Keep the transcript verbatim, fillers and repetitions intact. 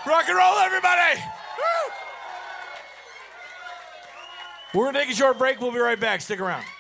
Rock and roll, everybody! Woo! We're going to take a short break. We'll be right back. Stick around.